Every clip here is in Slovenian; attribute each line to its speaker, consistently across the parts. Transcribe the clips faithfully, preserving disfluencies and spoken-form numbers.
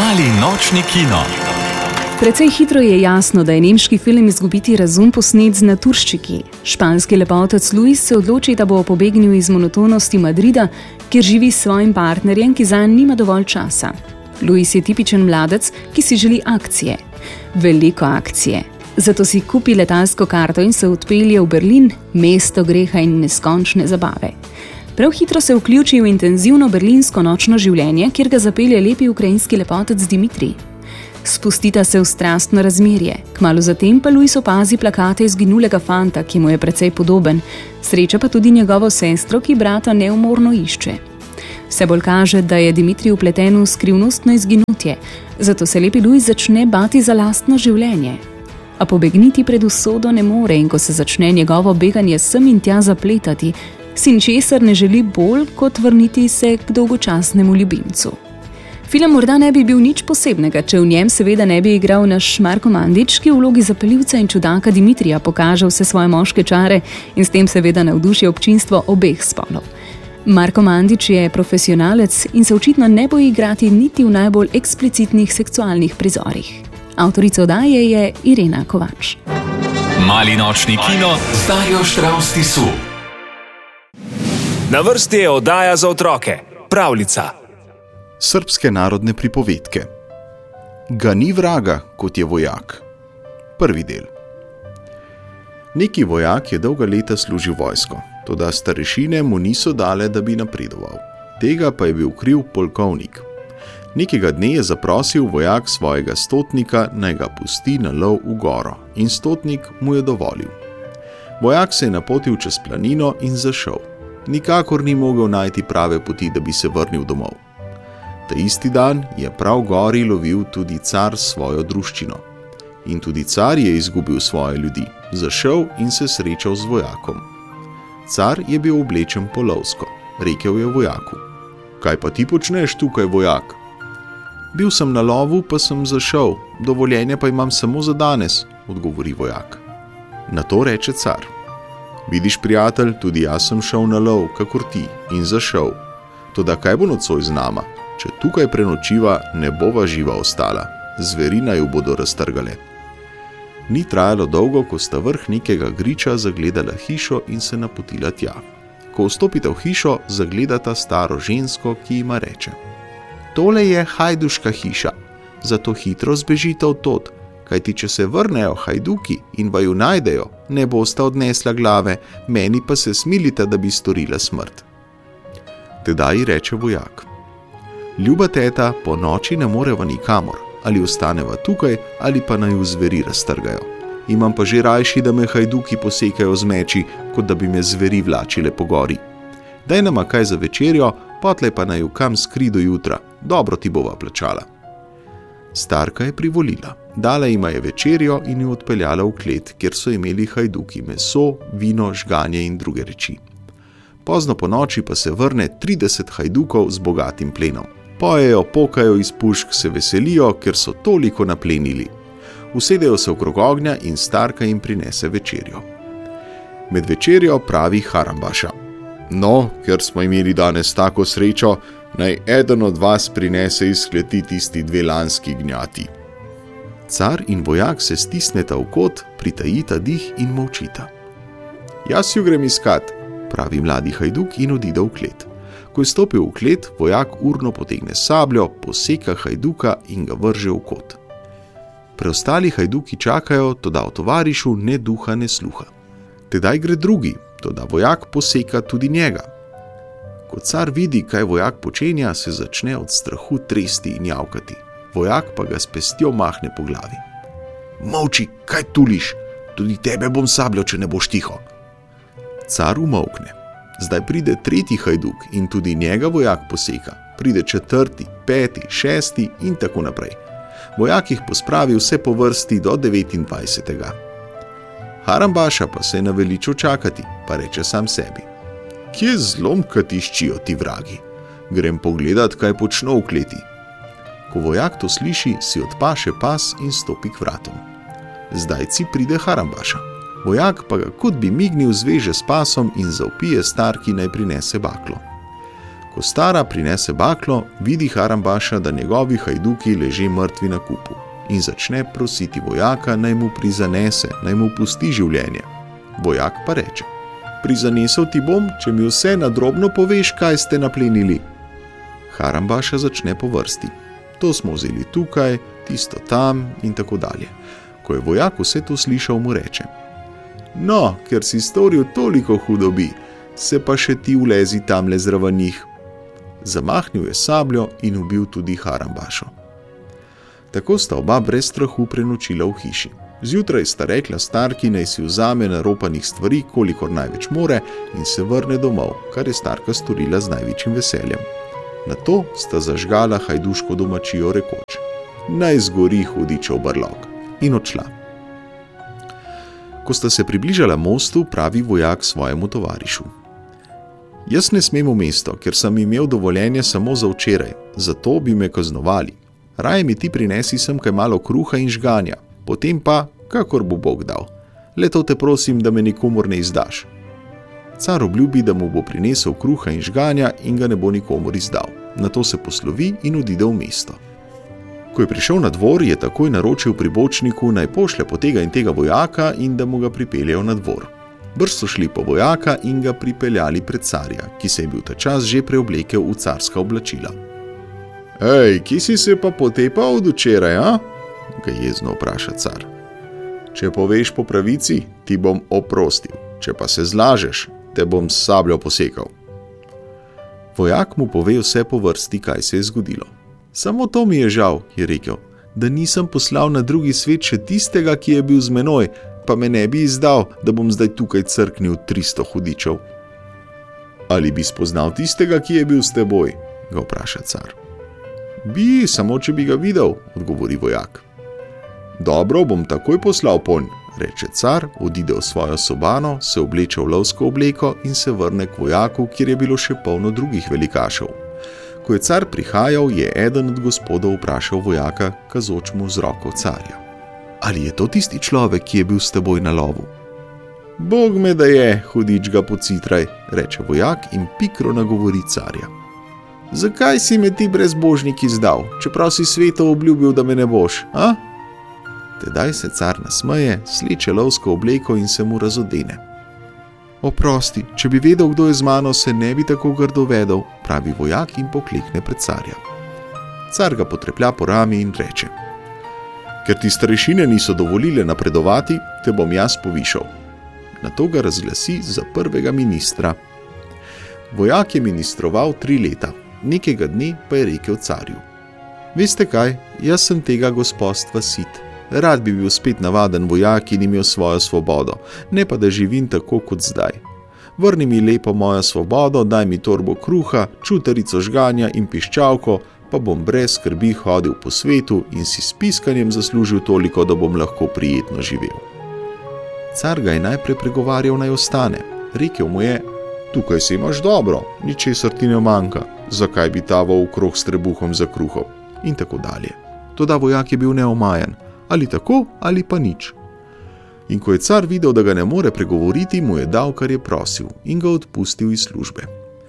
Speaker 1: Mali nočni kino.
Speaker 2: Precej hitro je jasno, da je nemški film Izgubiti razum posnet z naturščiki. Španski lepotec Luis se odloči, da bo pobegnil iz monotonosti Madrida, kjer živi s svojim partnerjem, ki zanj nima dovolj časa. Luis je tipičen mladec, ki si želi akcije. Veliko akcije. Zato si kupi letalsko karto in se odpelje v Berlin, mesto greha in neskončne zabave. Prav hitro se vključi v intenzivno berlinsko nočno življenje, kjer ga zapelje lepi ukrajinski lepotec Dimitrij. Spustita se v strastno razmerje. Kmalu zatem pa Luis opazi plakate izginulega fanta, ki mu je precej podoben. Sreča pa tudi njegovo sestro, ki brata neumorno išče. Vse bolj kaže, da je Dimitrij vpleten v skrivnostno izginutje, zato se lepi Luis začne bati za lastno življenje. A pobegniti pred usodo ne more in ko se začne njegovo beganje sem in tja zapletati, si ničesar ne želi bolj, kot vrniti se k dolgočasnemu ljubimcu. Film morda ne bi bil nič posebnega, če v njem seveda ne bi igral naš Marko Mandić, ki v vlogi zapeljivca in čudaka Dimitrija pokaže vse svoje moške čare in s tem seveda navduši občinstvo obeh spolov. Marko Mandić je profesionalec in se očitno ne boji igrati niti v najbolj eksplicitnih seksualnih prizorih. Avtorica oddaje je Irena Kovač.
Speaker 1: Mali nočni kino z Darjo Štravs Tisu.
Speaker 3: Na vrsti je oddaja za otroke, pravljica.
Speaker 4: Srbske narodne pripovedke. Ga ni vraga, kot je vojak. Prvi del. Neki vojak je dolga leta služil vojsko, toda starešine mu niso dale, da bi napredoval. Tega pa je bil kriv polkovnik. Nekega dne je zaprosil vojak svojega stotnika, naj ga pusti na lov v goro, in stotnik mu je dovolil. Vojak se je napotil čez planino in zašel. Nikakor ni mogel najti prave poti, da bi se vrnil domov. Ta isti dan je prav gori lovil tudi car svojo druščino. In tudi car je izgubil svoje ljudi, zašel in se srečal z vojakom. Car je bil oblečen po lovsko, rekel je vojaku: "Kaj pa ti počneš tukaj, vojak?" "Bil sem na lovu, pa sem zašel, dovoljenje pa imam samo za danes," odgovori vojak. Na to reče car: "Vidiš, prijatelj, tudi jaz sem šel na lov, kakor ti, in zašel. Toda kaj bo nocoj z nama? Če tukaj prenočiva, ne bova živa ostala, zverina ju bodo raztrgale." Ni trajalo dolgo, ko sta vrh nekega griča zagledala hišo in se napotila tja. Ko vstopita v hišo, zagledata staro žensko, ki jima reče: "Tole je hajduška hiša, zato hitro zbežite od tod, kajti če se vrnejo hajduki in vaju najdejo, ne bosta odnesla glave, meni pa se smilite, da bi storila smrt." Tedaj ji reče vojak: "Ljuba teta, po noči ne moreva nikamor, ali ostaneva tukaj, ali pa naju zveri raztrgajo. Imam pa že rajši, da me hajduki posekajo z meči, kot da bi me zveri vlačile po gori. Daj nama kaj za večerjo, potlej pa naju kam skri do jutra, dobro ti bova plačala." Starka je privolila, dala jima je večerjo in ju odpeljala v klet, kjer so imeli hajduki meso, vino, žganje in druge reči. Pozno po noči pa se vrne trideset hajdukov z bogatim plenom. Pojejo, pokajo iz pušk, se veselijo, ker so toliko naplenili. Usedejo se okrog ognja in starka jim prinese večerjo. Med večerjo pravi Harambaša: "No, ker smo imeli danes tako srečo, naj eden od vas prinese iz kleti tisti dve lanski gnjati." Car in vojak se stisneta v kot, pritajita dih in molčita. "Jaz ju grem iskat," pravi mladi hajduk in odide v klet. Ko je stopil v klet, vojak urno potegne sabljo, poseka hajduka in ga vrže v kot. Preostali hajduki čakajo, toda o tovarišu ne duha ne sluha. Tedaj gre drugi, toda vojak poseka tudi njega. Ko car vidi, kaj vojak počenja, se začne od strahu tresti in javkati. Vojak pa ga s pestjo mahne po glavi. "Molči, kaj tuliš? Tudi tebe bom sabljo, če ne boš tiho." Car umolkne. Zdaj pride tretji hajduk in tudi njega vojak poseka. Pride četrti, peti, šesti in tako naprej. Vojak jih pospravi vse po vrsti do devetindvajsetega. Harambaša pa se je naveličal čakati, pa reče sam sebi: "Kje zlomka tiščijo ti vragi? Grem pogledat, kaj počno v kleti." Ko vojak to sliši, si odpaše pas in stopi k vratom. Zdajci pride Harambaša. Vojak pa ga kot bi mignil zveže s pasom in zavpije starki, naj prinese baklo. Ko stara prinese baklo, vidi Harambaša, da njegovi hajduki leže mrtvi na kupu in začne prositi vojaka, naj mu prizanese, naj mu pusti življenje. Vojak pa reče: prizanesel ti bom, če mi vse nadrobno poveš, kaj ste naplenili. Harambaša začne po vrsti: to smo vzeli tukaj, tisto tam in tako dalje. Ko je vojak vse to slišal, mu reče: no, ker si storil toliko hudobi, se pa še ti ulezi tamle zraven njih. Zamahnil je sabljo in ubil tudi Harambašo. Tako sta oba brez strahu prenočila v hiši. Zjutraj sta rekla starki, naj si vzame naropanih stvari, kolikor največ more, in se vrne domov, kar je starka storila z največjim veseljem. Nato sta zažgala hajduško domačijo rekoč: naj zgori hudičev brlog, in odšla. Ko sta se približala mostu, pravi vojak svojemu tovarišu: jaz ne smem v mesto, ker sem imel dovoljenje samo za včeraj, zato bi me kaznovali. Raje mi ti prinesi sem kaj malo kruha in žganja, potem pa, kakor bo Bog dal. Leto te prosim, da me nikomur ne izdaš. Car obljubi, da mu bo prinesel kruha in žganja in ga ne bo nikomur izdal. Nato se poslovi in odide v mesto. Ko je prišel na dvor, je takoj naročil pribočniku, naj pošlje po tega in tega vojaka in da mu ga pripeljejo na dvor. Brž so šli po vojaka in ga pripeljali pred carja, ki se je bil ta čas že preoblekel v carska oblačila. Ej, ki si se pa potepal od včeraj, a? Ga jezno vpraša car. Če poveš po pravici, ti bom oprostil, če pa se zlažeš, te bom s sabljo posekal. Vojak mu pove vse po vrsti, kaj se je zgodilo. Samo to mi je žal, je rekel, da nisem poslal na drugi svet še tistega, ki je bil z menoj, pa me ne bi izdal, da bom zdaj tukaj crknil tristo hudičev. Ali bi spoznal tistega, ki je bil s teboj? Ga vpraša car. Bi, samo če bi ga videl, odgovori vojak. Dobro, bom takoj poslal ponj, reče car, odide v svojo sobano, se obleče v lovsko obleko in se vrne k vojaku, kjer je bilo še polno drugih velikašev. Ko je car prihajal, je eden od gospodov vprašal vojaka, kazoč mu z roko carja. Ali je to tisti človek, ki je bil s teboj na lovu? Bog me da je, hudič ga pocitraj, reče vojak in pikro nagovori carja. Zakaj si me ti brezbožnik izdal, čeprav si sveto obljubil, da me ne boš, a? Tedaj se car nasmeje, sleče lovsko obleko in se mu razodene. Oprosti, če bi vedel, kdo je z mano, se ne bi tako grdo vedel, pravi vojak in poklekne pred carja. Car ga potreplja po rami in reče: ker ti starešine niso dovolile napredovati, te bom jaz povišal. Nato ga razglasi za prvega ministra. Vojak je ministroval tri leta, nekega dne pa je rekel carju: veste kaj, jaz sem tega gospodstva sit. Rad bi bil spet navaden vojak in imel svojo svobodo, ne pa da živim tako kot zdaj. Vrni mi lepo mojo svobodo, daj mi torbo kruha, čutarico žganja in piščalko, pa bom brez skrbi hodil po svetu in si s piskanjem zaslužil toliko, da bom lahko prijetno živel. Car ga je najprej pregovarjal, naj ostane. Rekel mu je: tukaj si imaš dobro, ničesar ti ne manjka, zakaj bi taval okrog s trebuhom za kruhom? In tako dalje. Toda vojak je bil neomajen, ali tako, ali pa nič. In ko je car videl, da ga ne more pregovoriti, mu je dal, kar je prosil, in ga odpustil iz službe.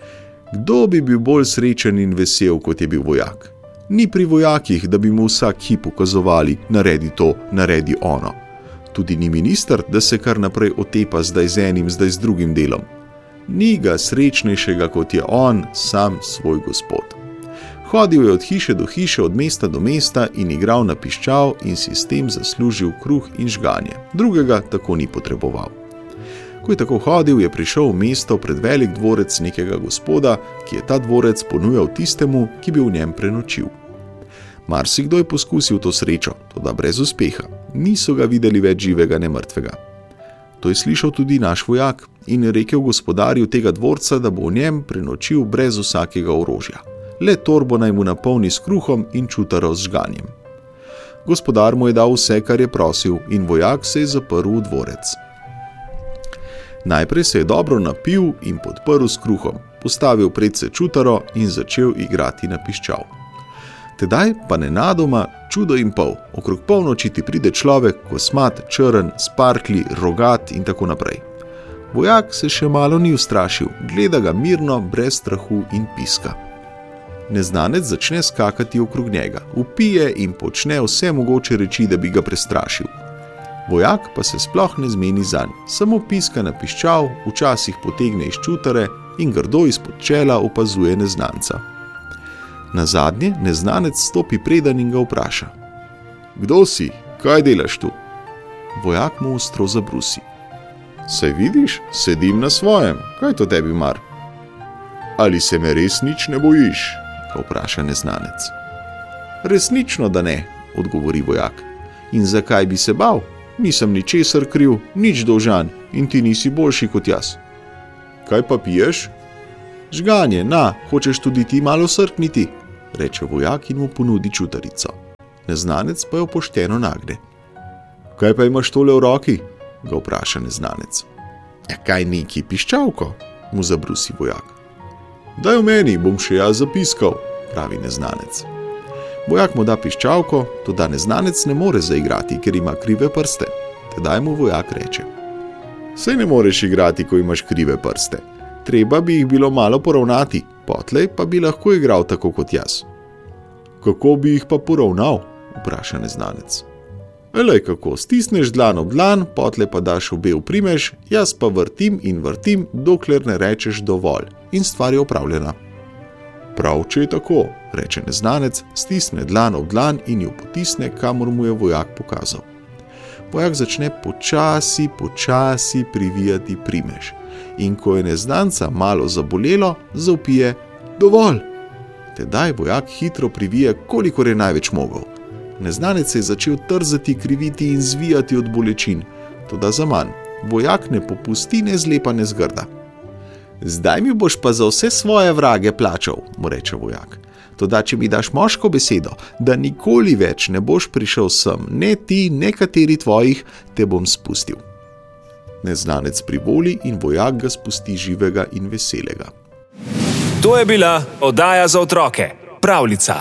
Speaker 4: Kdo bi bil bolj srečen in vesel, kot je bil vojak? Ni pri vojakih, da bi mu vsak hip ukazovali: naredi to, naredi ono. Tudi ni minister, da se kar naprej otepa zdaj z enim, zdaj z drugim delom. Ni ga srečnejšega, kot je on, sam svoj gospod. Hodil je od hiše do hiše, od mesta do mesta in igral na piščal in si s tem zaslužil kruh in žganje. Drugega tako ni potreboval. Ko je tako hodil, je prišel v mesto pred velik dvorec nekega gospoda, ki je ta dvorec ponujal tistemu, ki bi v njem prenočil. Marsikdo je poskusil to srečo, toda brez uspeha. Niso ga videli več živega, ne mrtvega. To je slišal tudi naš vojak in je rekel gospodarju tega dvorca, da bo v njem prenočil brez vsakega orožja. Le torbo naj mu napolni s kruhom in čutaro z žganjem. Gospodar mu je dal vse, kar je prosil, in vojak se je zaprl v dvorec. Najprej se je dobro napil in podprl s kruhom, postavil predse čutaro in začel igrati na piščal. Tedaj pa nenadoma čudo in pol, okrog polnoči ti pride človek, kosmat, črn, sparkli, rogat in tako naprej. Vojak se še malo ni ustrašil, gleda ga mirno, brez strahu in piska. Neznanec začne skakati okrog njega, vpije in počne vse mogoče reči, da bi ga prestrašil. Vojak pa se sploh ne zmeni zanj, samo piska na piščal, včasih potegne iz čutare in grdo izpod čela opazuje neznanca. Nazadnje neznanec stopi predan in ga vpraša: Kdo si? Kaj delaš tu? Vojak mu ostro zabrusi: Saj vidiš, sedim na svojem, kaj to tebi mar? Ali se me res nič ne bojiš? Ga vpraša neznanec. Resnično, da ne, odgovori vojak. In zakaj bi se bal? Nisem ničesar kriv, nič dolžan in ti nisi boljši kot jaz. Kaj pa piješ? Žganje, na, hočeš tudi ti malo srkniti, reče vojak in mu ponudi čutarico. Neznanec pa jo pošteno nagne. Kaj pa imaš tole v roki? Ga vpraša neznanec. Ja, kaj neki, piščalko, mu zabrusi vojak. Daj v meni, bom še jaz zapiskal, pravi neznanec. Vojak mu da piščalko, toda neznanec ne more zaigrati, ker ima krive prste. Tedaj mu vojak reče: Saj ne moreš igrati, ko imaš krive prste. Treba bi jih bilo malo poravnati, potlej pa bi lahko igral tako kot jaz. Kako bi jih pa poravnal? Vpraša neznanec. Elej kako, stisneš dlan ob dlan, potlej pa daš obe v primež, jaz pa vrtim in vrtim, dokler ne rečeš dovolj, in stvar je opravljena. Prav, če je tako, reče neznanec, stisne dlan ob dlan in jo potisne, kamor mu je vojak pokazal. Vojak začne počasi, počasi privijati primež. In ko je neznanca malo zabolelo, zavpije: Dovolj! Tedaj vojak hitro privije, kolikor je največ mogel. Neznanec se je začel trzati, kriviti in zvijati od bolečin, toda zaman. Vojak ne popusti, ne zlepa, ne zgrda. Zdaj mi boš pa za vse svoje vrage plačal, mu reče vojak. Toda, če mi daš moško besedo, da nikoli več ne boš prišel sem, ne ti, ne kateri tvojih, te bom spustil. Neznanec privoli in vojak ga spusti živega in veselega.
Speaker 3: To je bila oddaja za otroke, Pravljica.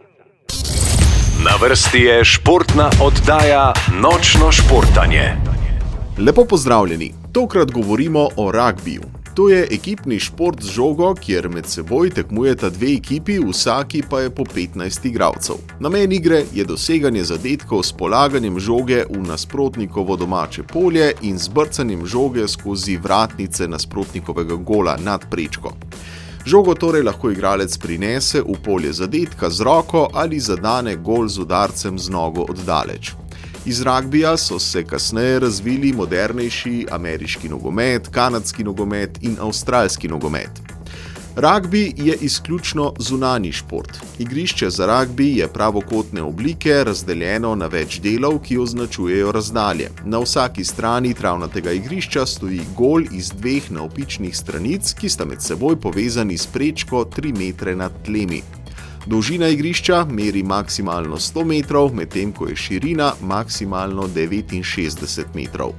Speaker 1: Na vrsti je športna oddaja Nočno športanje.
Speaker 4: Lepo pozdravljeni, tokrat govorimo o ragbiju. To je ekipni šport z žogo, kjer med seboj tekmujeta dve ekipi, vsaki pa je po petnajst igralcev. Namen igre je doseganje zadetkov s polaganjem žoge v nasprotnikovo domače polje in z brcanjem žoge skozi vratnice nasprotnikovega gola nad prečko. Žogo torej lahko igralec prinese v polje zadetka z roko ali zadane gol z udarcem z nogo oddaleč. Iz ragbija so se kasneje razvili modernejši ameriški nogomet, kanadski nogomet in avstralski nogomet. Ragbi je izključno zunanji šport. Igrišče za ragbi je pravokotne oblike, razdeljeno na več delov, ki označujejo razdalje. Na vsaki strani travnatega igrišča stoji gol iz dveh navpičnih stranic, ki sta med seboj povezani s prečko tri metre nad tlemi. Dolžina igrišča meri maksimalno sto metrov, medtem ko je širina maksimalno devetinšestdeset metrov.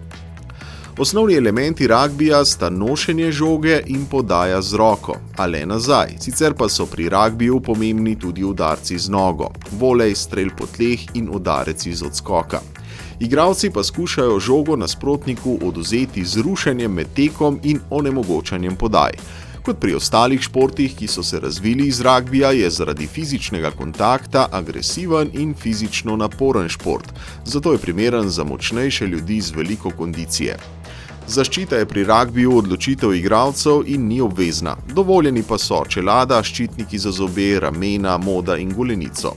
Speaker 4: Osnovni elementi ragbija sta nošenje žoge in podaja z roko, a le nazaj, sicer pa so pri ragbiju pomembni tudi udarci z nogo, volej, strel po tleh in udarec iz odskoka. Igralci pa skušajo žogo nasprotniku odvzeti z rušenjem med tekom in onemogočanjem podaj. Kot pri ostalih športih, ki so se razvili iz ragbija, je zaradi fizičnega kontakta agresiven in fizično naporen šport, zato je primeren za močnejše ljudi z veliko kondicije. Zaščita je pri ragbiju odločitev igralcev in ni obvezna, dovoljeni pa so čelada, ščitniki za zobe, ramena, moda in golenico.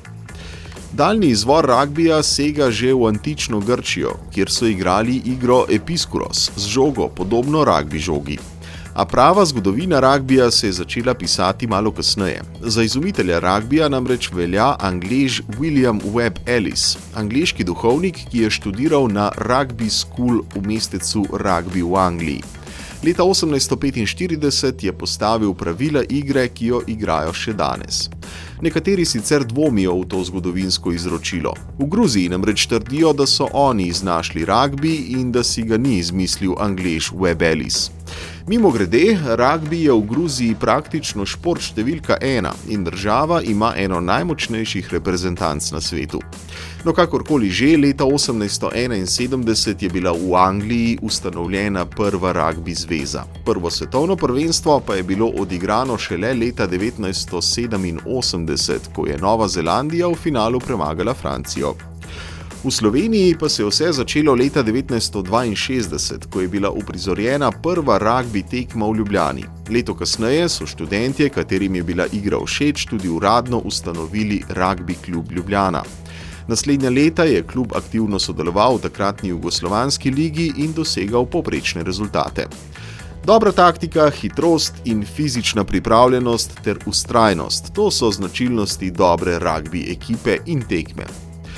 Speaker 4: Daljni izvor ragbija sega že v antično Grčijo, kjer so igrali igro episkuros z žogo, podobno ragbi žogi. A prava zgodovina ragbija se je začela pisati malo kasneje. Za izumitelja ragbija namreč velja Anglež William Webb Ellis, angleški duhovnik, ki je študiral na Rugby School v mestecu Rugby v Angliji. Leta osemnajststo petinštirideset je postavil pravila igre, ki jo igrajo še danes. Nekateri sicer dvomijo v to zgodovinsko izročilo. V Gruziji namreč trdijo, da so oni iznašli ragbi in da si ga ni izmislil Anglež Webb Ellis. Mimogrede, ragbi je v Gruziji praktično šport številka ena in država ima eno najmočnejših reprezentanc na svetu. No, kakorkoli že, leta osemnajststo enainsedemdeset je bila v Angliji ustanovljena prva ragbi zveza. Prvo svetovno prvenstvo pa je bilo odigrano šele leta devetnajststo sedeminosemdeset, ko je Nova Zelandija v finalu premagala Francijo. V Sloveniji pa se je vse začelo leta devetnajststo dvainšestdeset, ko je bila uprizorjena prva ragbi tekma v Ljubljani. Leto kasneje so študentje, katerim je bila igra všeč, tudi uradno ustanovili Ragbi klub Ljubljana. Naslednja leta je klub aktivno sodeloval v takratni jugoslovanski ligi in dosegal povprečne rezultate. Dobra taktika, hitrost in fizična pripravljenost ter vztrajnost, to so značilnosti dobre ragbi ekipe in tekme.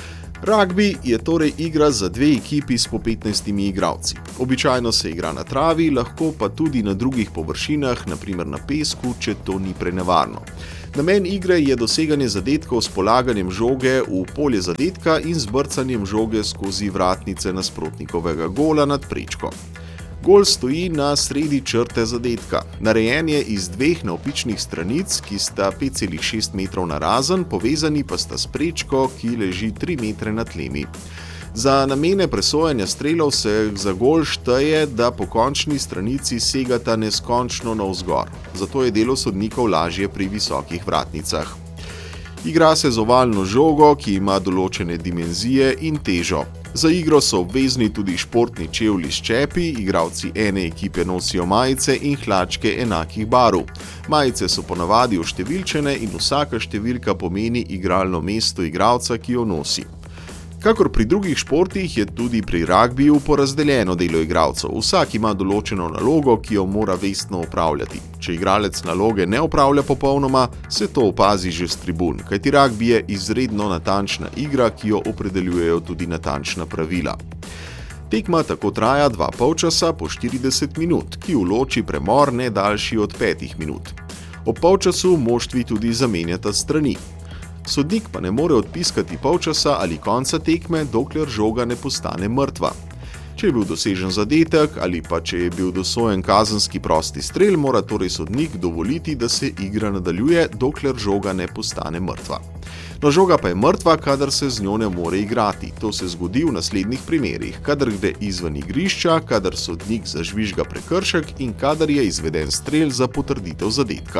Speaker 4: Ragbi je torej igra za dve ekipi s po petnajstimi igralci. Običajno se igra na travi, lahko pa tudi na drugih površinah, na primer na pesku, če to ni prenevarno. Namen igre je doseganje zadetkov s polaganjem žoge v polje zadetka in z brcanjem žoge skozi vratnice nasprotnikovega gola nad prečko. Gol stoji na sredi črte zadetka. Narejen je iz dveh navpičnih stranic, ki sta pet celih šest metrov narazen, povezani pa sta s prečko, ki leži tri metre nad tlemi. Za namene presojanja strelov se za gol šteje, da po končni stranici segata neskončno navzgor. Zato je delo sodnikov lažje pri visokih vratnicah. Igra se z ovalno žogo, ki ima določene dimenzije in težo. Za igro so obvezni tudi športni čevlji s čepi, igralci ene ekipe nosijo majice in hlačke enakih barv. Majice so ponavadi oštevilčene in vsaka številka pomeni igralno mesto igralca, ki jo nosi. Kakor pri drugih športih je tudi pri ragbiju porazdeljeno delo igralcev. Vsak ima določeno nalogo, ki jo mora vestno opravljati. Če igralec naloge ne opravlja popolnoma, se to opazi že s tribun, kajti ragbi je izredno natančna igra, ki jo opredeljujejo tudi natančna pravila. Tekma tako traja dva polčasa po štirideset minut, ki v loči premor ne daljši od petih minut. Ob polčasu moštvi tudi zamenjata strani. Sodnik pa ne more odpiskati polčasa ali konca tekme, dokler žoga ne postane mrtva. Če je bil dosežen zadetek ali pa če je bil dosojen kazenski prosti strel, mora torej sodnik dovoliti, da se igra nadaljuje, dokler žoga ne postane mrtva. No, žoga pa je mrtva, kadar se z njo ne more igrati. To se zgodi v naslednjih primerih, kadar gre izven igrišča, kadar sodnik zažvižga prekršek in kadar je izveden strel za potrditev zadetka.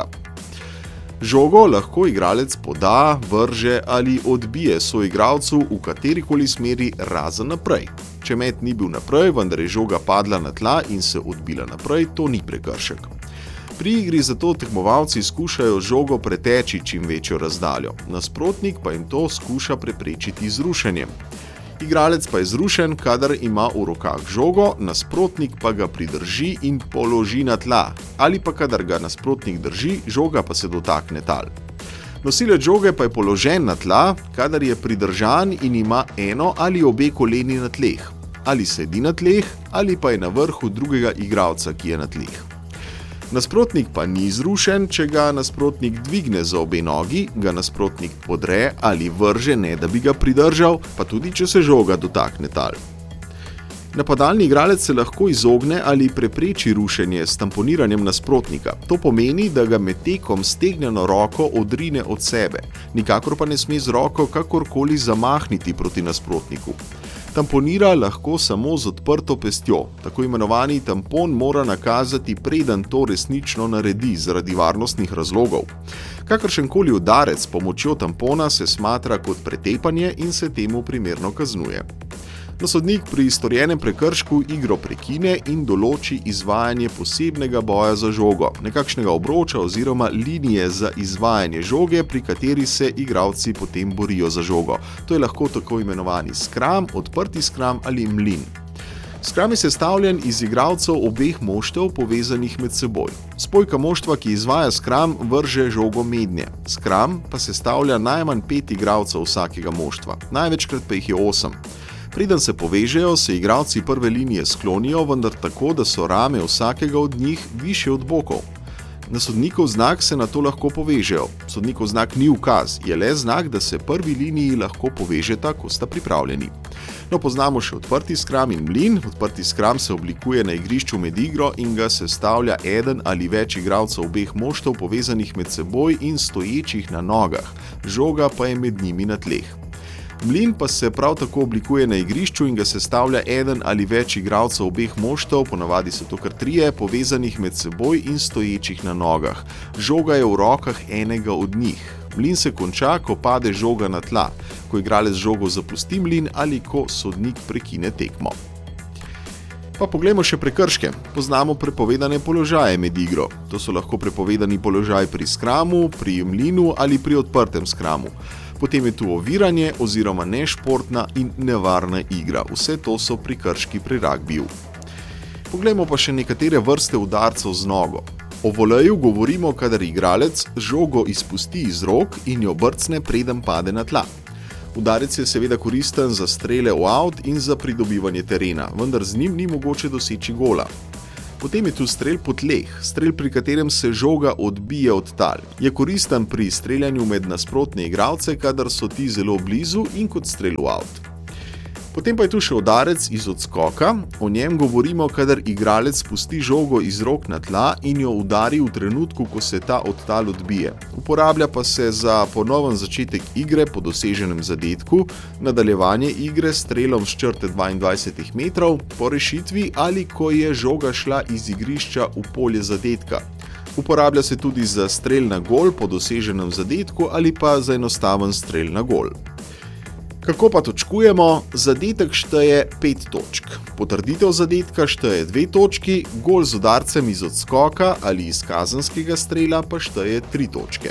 Speaker 4: Žogo lahko igralec poda, vrže ali odbije soigralcu v katerikoli smeri razen naprej. Če met ni bil naprej, vendar je žoga padla na tla in se odbila naprej, to ni prekršek. Pri igri zato tekmovalci skušajo žogo preteči čim večjo razdaljo, nasprotnik pa jim to skuša preprečiti z rušenjem. Igralec pa je zrušen, kadar ima v rokah žogo, nasprotnik pa ga pridrži in položi na tla, ali pa kadar ga nasprotnik drži, žoga pa se dotakne tal. Nosilec žoge pa je položen na tla, kadar je pridržan in ima eno ali obe koleni na tleh, ali sedi na tleh, ali pa je na vrhu drugega igralca, ki je na tleh. Nasprotnik pa ni zrušen, če ga nasprotnik dvigne za obe nogi, ga nasprotnik podre ali vrže, ne da bi ga pridržal, pa tudi če se žoga dotakne tal. Napadalni igralec se lahko izogne ali prepreči rušenje s tamponiranjem nasprotnika. To pomeni, da ga med tekom stegnjeno roko odrine od sebe, nikakor pa ne sme z roko kakorkoli zamahniti proti nasprotniku. Tamponira lahko samo z odprto pestjo. Tako imenovani tampon mora nakazati, preden to resnično naredi zaradi varnostnih razlogov. Kakršenkoli udarec s pomočjo tampona se smatra kot pretepanje in se temu primerno kaznuje. No, sodnik pri storjenem prekršku igro prekine in določi izvajanje posebnega boja za žogo, nekakšnega obroča oziroma linije za izvajanje žoge, pri kateri se igralci potem borijo za žogo. To je lahko tako imenovani skram, odprti skram ali mlin. Skram je sestavljen iz igralcev obeh moštev povezanih med seboj. Spojka moštva, ki izvaja skram, vrže žogo mednje. Skram pa sestavlja najmanj pet igralcev vsakega moštva, največkrat pa jih je osem. Preden se povežejo, se igralci prve linije sklonijo, vendar tako, da so rame vsakega od njih višje od bokov. Na sodnikov znak se na to lahko povežejo. Sodnikov znak ni ukaz, je le znak, da se prvi liniji lahko povežeta, ko sta pripravljeni. No, poznamo še odprti skram in mlin. Odprti skram se oblikuje na igrišču med igro in ga sestavlja eden ali več igralcev obeh moštev povezanih med seboj in stoječih na nogah. Žoga pa je med njimi na tleh. Mlin pa se prav tako oblikuje na igrišču in ga sestavlja eden ali več igralcev obeh moštev, ponavadi so to kar trije, povezanih med seboj in stoječih na nogah. Žoga je v rokah enega od njih. Mlin se konča, ko pade žoga na tla, ko igralec žogo zapusti mlin ali ko sodnik prekine tekmo. Pa poglejmo še prekrške. Poznamo prepovedane položaje med igro. To so lahko prepovedani položaj pri skramu, pri mlinu ali pri odprtem skramu. Potem je tu oviranje oziroma nešportna in nevarna igra. Vse to so prekrški pri ragbiju. Poglejmo pa še nekatere vrste udarcev z nogo. O voleju govorimo, kadar igralec žogo izpusti iz rok in jo brcne, preden pade na tla. Udarec je seveda koristen za strele v out in za pridobivanje terena, vendar z njim ni mogoče doseči gola. Potem je tu strel po tleh, strel, pri katerem se žoga odbije od tal. Je koristen pri streljanju med nasprotne igralce, kadar so ti zelo blizu, in kot strel v out. Potem pa je tu še udarec iz odskoka. O njem govorimo, kadar igralec spusti žogo iz rok na tla in jo udari v trenutku, ko se ta od tal odbije. Uporablja pa se za ponoven začetek igre po doseženem zadetku, nadaljevanje igre s strelom s črte dvaindvajset metrov, po rešitvi ali ko je žoga šla iz igrišča v polje zadetka. Uporablja se tudi za strel na gol po doseženem zadetku ali pa za enostaven strel na gol. Kako pa točkujemo? Zadetek šteje pet točk. Potrditev zadetka šteje dve točki, gol z udarcem iz odskoka ali iz kazenskega strela pa šteje tri točke.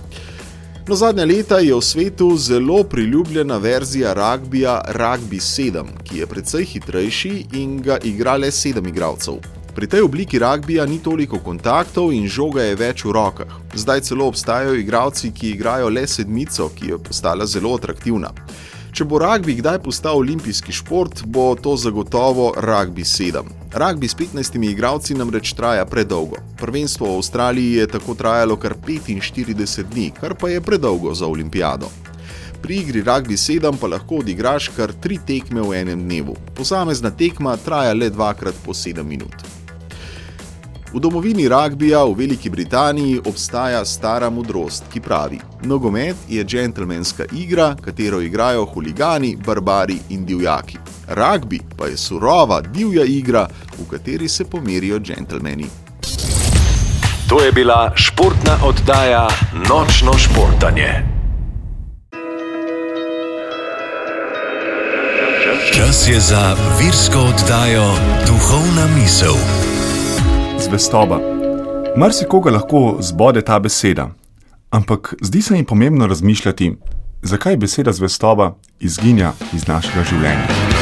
Speaker 4: No, zadnja leta je v svetu zelo priljubljena verzija ragbija Rugby sedem, ki je precej hitrejši in ga igra le sedem igralcev. Pri tej obliki ragbija ni toliko kontaktov in žoga je več v rokah. Zdaj celo obstajajo igralci, ki igrajo le sedmico, ki je postala zelo atraktivna. Če bo ragbi kdaj postal olimpijski šport, bo to zagotovo rugby sedem. Ragbi s petnajstimi igralci namreč traja predolgo. Prvenstvo v Avstraliji je tako trajalo kar petinštirideset dni, kar pa je predolgo za olimpijado. Pri igri rugby sedem pa lahko odigraš kar tri tekme v enem dnevu. Posamezna tekma traja le dvakrat po sedem minut. V domovini ragbija v Veliki Britaniji obstaja stara modrost, ki pravi: nogomet je džentelmenska igra, katero igrajo huligani, barbari in divjaki. Ragbi pa je surova, divja igra, v kateri se pomerijo džentelmeni.
Speaker 1: To je bila športna oddaja Nočno športanje. Čas je za virsko oddajo Duhovna misel.
Speaker 5: Zvestoba. Marsikoga lahko zbode ta beseda, ampak zdi se jim pomembno razmišljati, zakaj beseda zvestoba izginja iz našega življenja.